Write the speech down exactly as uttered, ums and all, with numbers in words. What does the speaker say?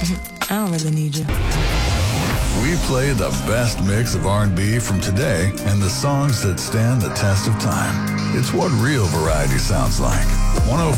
I don't really need you. We play the best mix of R and B from today and the songs that stand the test of time. It's what real variety sounds like. one oh